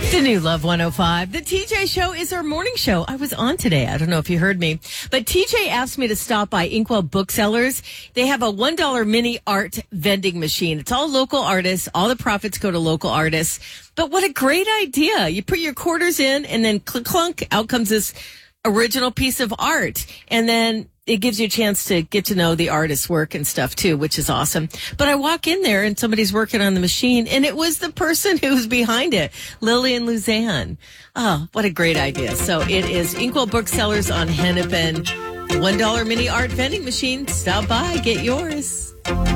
The new Love 105. The TJ Show is our morning show. I was on today. I don't know if you heard me. But TJ asked me to stop by Inkwell Booksellers. They have a $1 mini art vending machine. It's all local artists. All the profits go to local artists. But what a great idea. You put your quarters in and then clunk, out comes this original piece of art. And then it gives you a chance to get to know the artist's work and stuff too, which is awesome. But I walk in there and somebody's working on the machine and it was the person who's behind it, Lillian Luzanne. Oh, what a great idea. So it is Inkwell Booksellers on Hennepin. $1 mini art vending machine. Stop by, get yours.